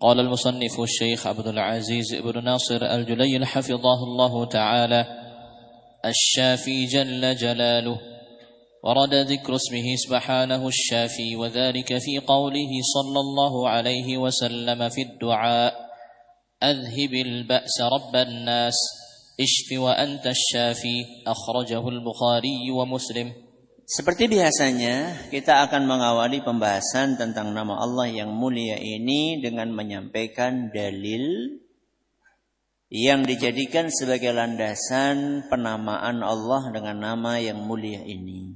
قال المصنف الشيخ عبد العزيز بن ناصر الجليل حفظه الله تعالى: الشافي جل جلاله، ورد ذكر اسمه سبحانه الشافي، وذلك في قوله صلى الله عليه وسلم في الدعاء: أذهب البأس رب الناس اشف وأنت الشافي، أخرجه البخاري ومسلم. Seperti biasanya, kita akan mengawali pembahasan tentang nama Allah yang mulia ini dengan menyampaikan dalil yang dijadikan sebagai landasan penamaan Allah dengan nama yang mulia ini.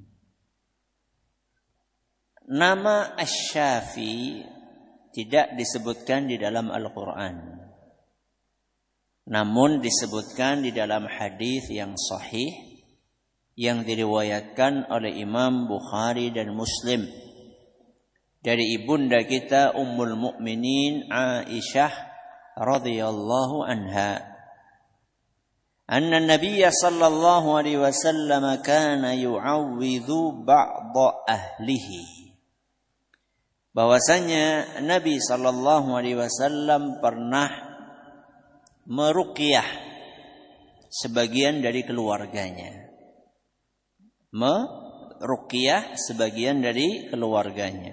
Nama Asy-Syafi tidak disebutkan di dalam Al-Quran, namun disebutkan di dalam hadis yang sahih yang diriwayatkan oleh Imam Bukhari dan Muslim dari ibunda kita Ummul Mukminin Aisyah radhiyallahu anha, anna Nabiy sallallahu alaihi wasallam kana yu'awwidhu ba'dha ahlihi, bahwasanya Nabi sallallahu alaihi wasallam pernah meruqyah sebagian dari keluarganya. Meruqyah sebagian dari keluarganya.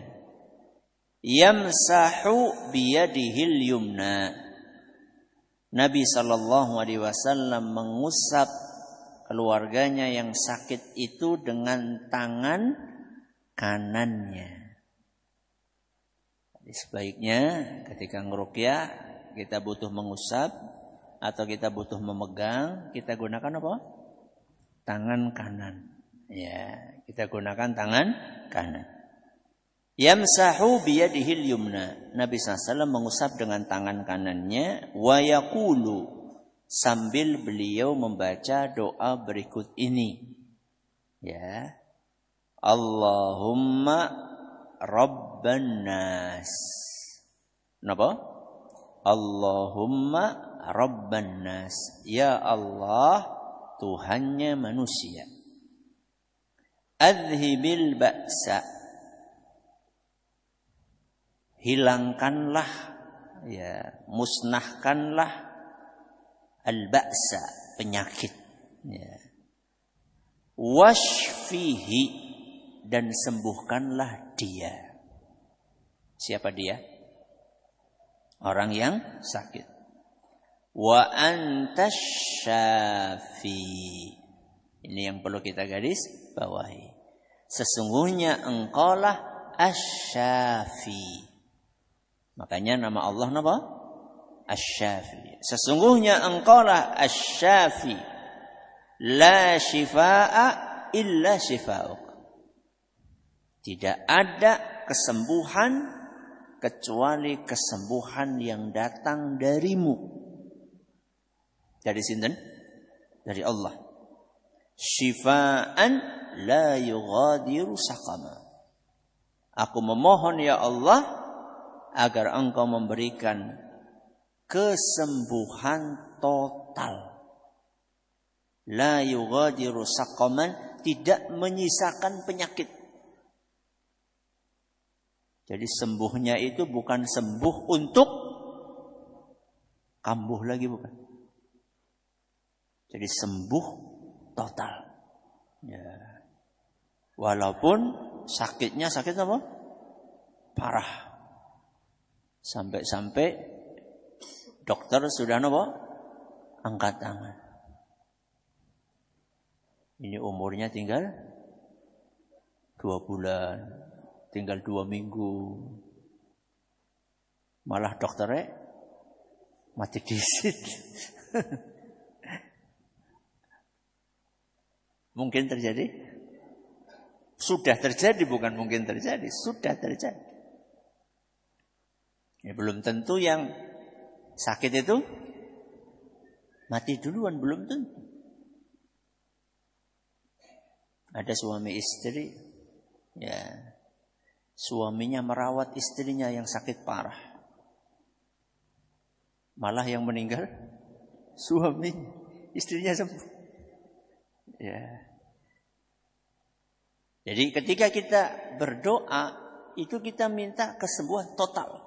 Yamsahu biyadihil yumna. Nabi sallallahu alaihi wasallam mengusap keluarganya yang sakit itu dengan tangan kanannya. Jadi sebaiknya ketika ngeruqyah kita butuh mengusap atau kita butuh memegang, kita gunakan apa? Tangan kanan. Ya, kita gunakan tangan kanan. Yamsahu biyadihil yumna. Nabi SAW mengusap dengan tangan kanannya. Wa yaqulu, sambil beliau membaca doa berikut ini. Ya. Allahumma rabban nas. Kenapa? Allahumma rabban nas. Ya Allah, Tuhannya manusia. Adhibil ba'sa, hilangkanlah, ya, musnahkanlah al-ba'sa, penyakit, ya. Washfihi, dan sembuhkanlah dia. Siapa dia? Orang yang sakit. Wa antas syafi, ini yang perlu kita garis bawahi. Sesungguhnya engkaulah Asy-Syafi. Makanya nama Allah apa? Asy-Syafi. Sesungguhnya engkaulah Asy-Syafi. La shifaa'a illa shifaa'uk. Tidak ada kesembuhan kecuali kesembuhan yang datang darimu. Dari sinten? Dari Allah. Shifaan la yughadiru saqama. Aku memohon ya Allah agar engkau memberikan kesembuhan total. La yughadiru saqaman, tidak menyisakan penyakit. Jadi sembuhnya itu bukan sembuh untuk kambuh lagi, bukan. Jadi sembuh total. Ya. Walaupun sakitnya sakit apa? Parah. Sampai-sampai dokter sudah apa? Angkat tangan. Ini umurnya tinggal 2 bulan, tinggal 2 minggu. Malah dokternya mati disit. Mungkin terjadi? Sudah terjadi, bukan mungkin terjadi. Sudah terjadi. Ya, belum tentu yang sakit itu mati duluan, belum tentu. Ada suami istri, ya, suaminya merawat istrinya yang sakit parah. Malah yang meninggal suami, istrinya sembuh. Ya. Jadi ketika kita berdoa, itu kita minta kesembuhan total.